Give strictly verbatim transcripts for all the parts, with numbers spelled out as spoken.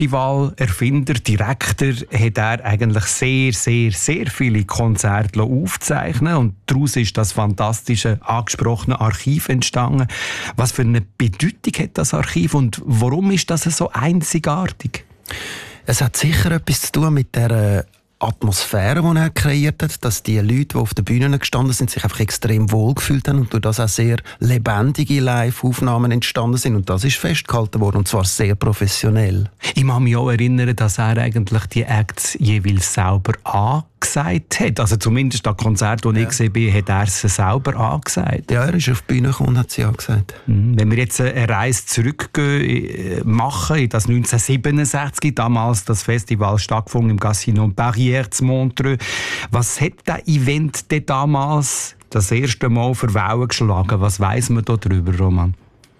Festival, Erfinder, Direktor, hat er eigentlich sehr, sehr, sehr viele Konzerte aufzeichnen und daraus ist das fantastische, angesprochene Archiv entstanden. Was für eine Bedeutung hat das Archiv und warum ist das so einzigartig? Es hat sicher etwas zu tun mit der Atmosphäre, die er kreiert hat, dass die Leute, die auf den Bühnen gestanden sind, sich einfach extrem wohl gefühlt haben und durch das auch sehr lebendige Live-Aufnahmen entstanden sind. Und das ist festgehalten worden, und zwar sehr professionell. Ich kann mich auch erinnern, dass er eigentlich die Acts jeweils selber angesagt hat. Also zumindest das Konzert, das ja. ich gesehen habe, hat er sie selber angesagt. Ja, er ist auf die Bühne gekommen und hat sie angesagt. Wenn wir jetzt eine Reise zurückgehen, machen in das neunzehnhundertsiebenundsechzig, damals das Festival stattgefunden im Casino Paris zu Montreux. Was hat das Event denn damals das erste Mal für Wellen geschlagen? Was weiss man da drüber, Roman?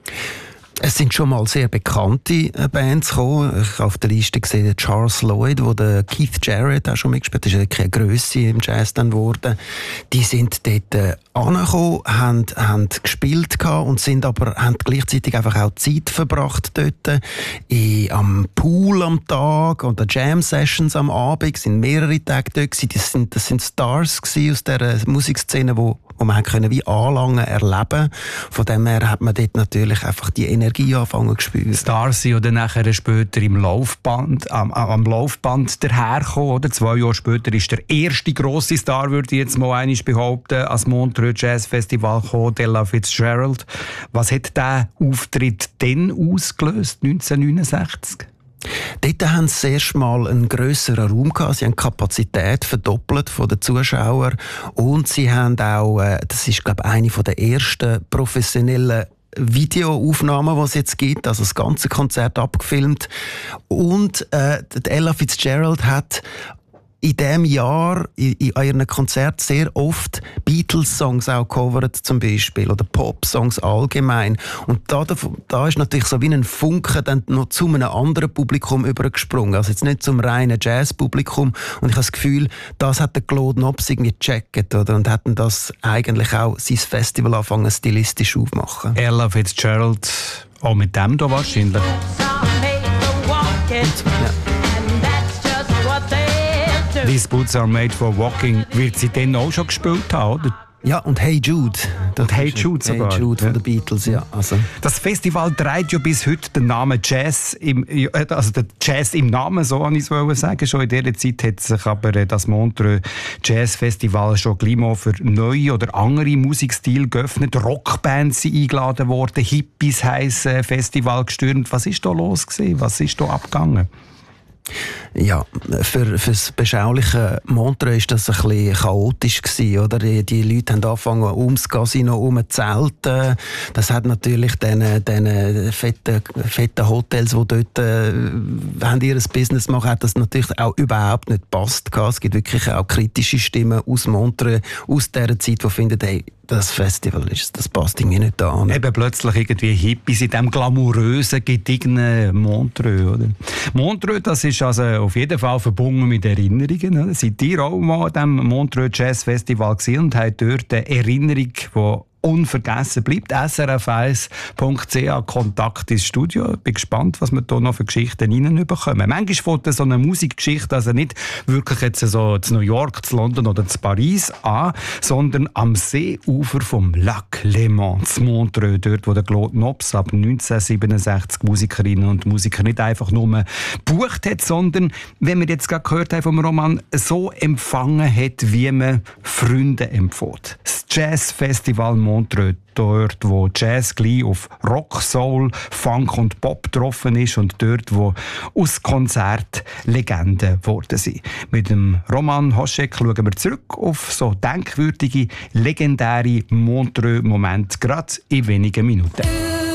Es sind schon mal sehr bekannte Bands gekommen. Ich habe auf der Liste gesehen Charles Lloyd, wo der Keith Jarrett auch schon mitgespielt hat. Das ist keine Grösse im Jazz dann geworden. Die sind dort äh, angekommen, haben, haben gespielt gehabt und sind aber, haben gleichzeitig einfach auch Zeit verbracht dort. In, am Pool am Tag und Jam-Sessions am Abend. Es sind mehrere Tage dort gewesen. Das sind, das sind Stars gewesen aus dieser Musikszene, wo wo man können wie anlangen erleben. Von dem her hat man dort natürlich einfach die Energie anfangen zu spüren. Stars sind oder nachher später im Laufband, am, am Laufband daherkommen, oder? Zwei Jahre später ist der erste grosse Star, würde ich jetzt mal einmal behaupten, als Montreux Jazz Festival gekommen, Ella Fitzgerald. Was hat dieser Auftritt denn ausgelöst, neunzehnhundertneunundsechzig? Dort haben sie erst mal einen grösseren Raum gehabt. Sie haben die Kapazität verdoppelt von den Zuschauern. Und sie haben auch, das ist, glaube ich, eine der ersten professionellen Videoaufnahmen, die es jetzt gibt, also das ganze Konzert abgefilmt. Und äh, Ella Fitzgerald hat in diesem Jahr in, in ihren Konzerten sehr oft Beatles-Songs auch gecovert, zum Beispiel, oder Pop-Songs allgemein. Und da, da ist natürlich so wie ein Funke dann noch zu einem anderen Publikum übergesprungen. Also jetzt nicht zum reinen Jazz-Publikum. Und ich habe das Gefühl, das hat der Claude Nobs irgendwie gecheckt, oder? Und hat das eigentlich auch sein Festival angefangen stilistisch aufmachen. Ella Fitzgerald, auch mit dem da wahrscheinlich. Ja. These Boots are made for walking. Wird sie dann auch schon gespielt haben, oder? Ja, und Hey Jude. Das und Hey Jude sogar. Hey Jude von ja. den Beatles, ja. Also. Das Festival trägt ja bis heute den Namen Jazz im, also der Jazz im Namen, so wollte ich es sagen. Schon in dieser Zeit hat sich aber das Montreux Jazz Festival schon gleich mal für neue oder andere Musikstile geöffnet. Rockbands sind eingeladen worden, Hippies heissen Festival gestürmt. Was ist da los gewesen? Was ist da abgegangen? Ja, für, für das beschauliche Montreux war das ein bisschen chaotisch gewesen, oder? Die, die Leute haben angefangen, ums Casino herum zu zelten. Das hat natürlich den, den fetten, fetten Hotels, die dort äh, haben ihr Business machen, hat das natürlich auch überhaupt nicht gepasst. Es gibt wirklich auch kritische Stimmen aus Montreux, aus dieser Zeit, die finden, hey, das Festival ist, das passt irgendwie nicht an. Eben plötzlich irgendwie Hippies in diesem glamourösen, gediegenen Montreux, oder? Montreux, das ist also auf jeden Fall verbunden mit Erinnerungen. Oder? Seid ihr auch mal an diesem Montreux Jazz Festival gewesen und habt dort eine Erinnerung, die unvergessen bleibt? S R F eins Punkt C H Kontakt ins Studio. Ich bin gespannt, was wir hier noch für Geschichten reinbekommen. Manchmal fängt so eine Musikgeschichte also nicht wirklich jetzt so zu New York, zu London oder zu Paris an, sondern am Seeufer vom Lac Léman, zu Montreux, dort wo der Claude Nobs ab neunzehnhundertsiebenundsechzig Musikerinnen und Musiker nicht einfach nur gebucht hat, sondern, wenn wir jetzt gerade gehört haben vom Roman, so empfangen hat, wie man Freunde empfiehlt. Das Jazz Festival Montreux, dort wo Jazz gleich auf Rock, Soul, Funk und Pop getroffen ist und dort wo aus Konzert Legenden geworden sind. Mit dem Roman Hoschek schauen wir zurück auf so denkwürdige, legendäre Montreux-Momente, gerade in wenigen Minuten.